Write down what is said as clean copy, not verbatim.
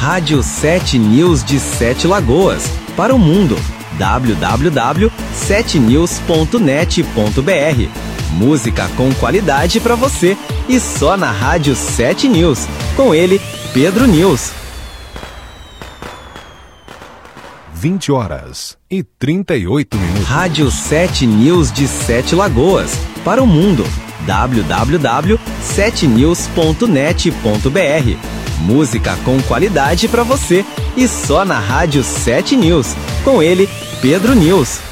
Rádio 7 News de Sete Lagoas, para o mundo. www.7news.net.br. Música com qualidade para você e só na Rádio 7 News. Com ele, Pedro News. 20h38. Rádio 7 News de Sete Lagoas, para o mundo. www.7news.net.br. Música com qualidade para você e só na Rádio 7 News. Com ele, Pedro News.